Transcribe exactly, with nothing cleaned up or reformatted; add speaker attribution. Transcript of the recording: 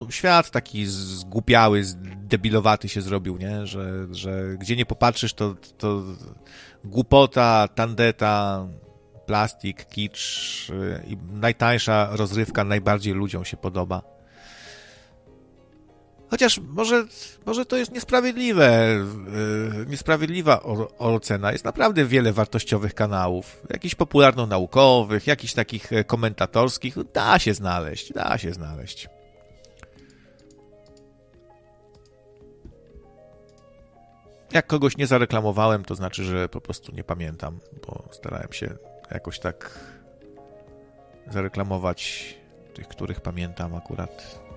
Speaker 1: świat taki zgłupiały, debilowaty się zrobił, nie? Że, że gdzie nie popatrzysz, to, to głupota, tandeta, plastik, kicz i najtańsza rozrywka najbardziej ludziom się podoba. Chociaż może, może to jest niesprawiedliwe, yy, niesprawiedliwa ocena. Jest naprawdę wiele wartościowych kanałów, jakichś popularno-naukowych, jakichś takich komentatorskich. Da się znaleźć, da się znaleźć. Jak kogoś nie zareklamowałem, to znaczy, że po prostu nie pamiętam, bo starałem się jakoś tak zareklamować tych, których pamiętam akurat.